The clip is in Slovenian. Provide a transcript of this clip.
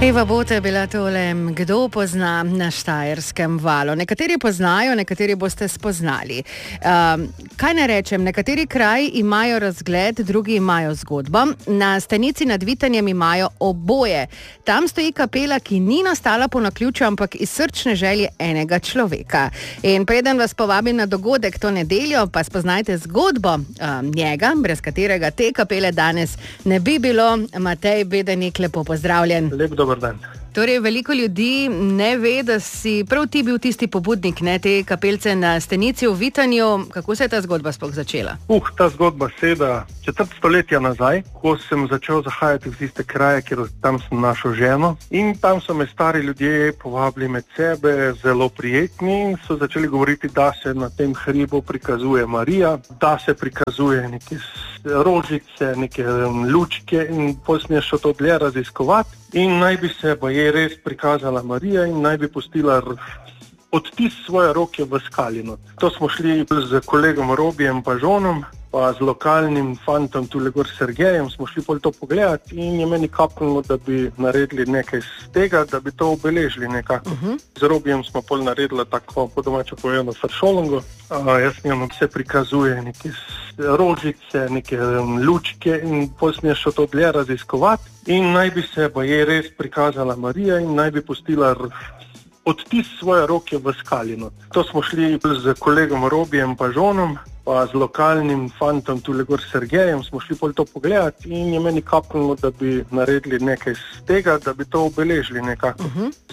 Eva Bote je bila tole, kdo pozna na Štajerskem valu. Nekateri poznajo, nekateri boste spoznali. Kaj ne rečem, nekateri kraji imajo razgled, drugi imajo zgodbo. Na stanici nad Vitanjem imajo oboje. Tam stoji kapela, ki ni nastala po naključju, ampak iz srčne želje enega človeka. In preden vas povabim na dogodek to nedeljo, pa spoznajte zgodbo njega, brez katerega te kapele danes ne bi bilo. Matej Bedenik, lepo pozdravljen. Lep dober dan. Torej, veliko ljudi ne ve, da si prav ti bil tisti pobudnik, ne, te kapelce na stenici v Vitanju. Kako se je ta zgodba sploh začela? Ta zgodba seda četrt stoletja nazaj, ko sem začel zahajati v tiste kraje, kjer tam sem našel ženo. In tam so me stari ljudje povabili med sebe, zelo prijetni, in so začeli govoriti, da se na tem hribu prikazuje Marija, da se prikazuje neke rožice, neke lučke, in potem sem šel to dlje raziskovati. In naj bi se baje res prikazala Marija in naj bi pustila odtis svoje roke v skalino. To smo šli z kolegom Robijem Pažonom, pa z lokalnim fantom tule gor Sergejem, smo šli pol to pogledati in je meni kapnilo, da bi naredili nekaj z tega, da bi to obeležili nekako. Z Robijem smo pol naredili tako po domače povedano faršolongo. Jaz njemu se prikazuje neke rožice, neke lučke, in potem sem šel to dlje raziskovati. In naj bi se baje res prikazala Marija in naj bi pustila odtis svoje roke v skalino. To smo šli z kolegom Robijem Pažonom, pa z lokalnim fantom tule gor Sergejem, smo šli pol to pogledati in je meni kapnilo, da bi naredili nekaj z tega, da bi to obeležili nekako.